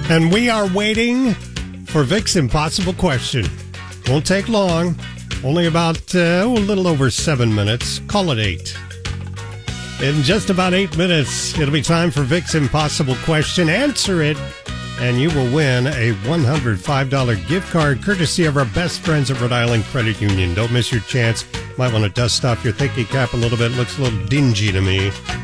And we are waiting for Vic's impossible question. Won't take long. Only about a little over 7 minutes. Call it 8. In just about 8 minutes, it'll be time for Vic's impossible question. Answer it, and you will win a $105 gift card courtesy of our best friends at Rhode Island Credit Union. Don't miss your chance. Might want to dust off your thinking cap a little bit. Looks a little dingy to me.